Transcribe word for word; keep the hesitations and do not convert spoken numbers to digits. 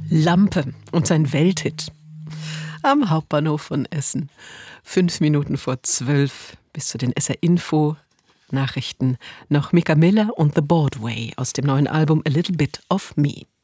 Lampe und sein Welthit. Am Hauptbahnhof von Essen. Fünf Minuten vor zwölf bis zu den S R-Info Nachrichten noch Mika Miller und The Broadway aus dem neuen Album A Little Bit of Me.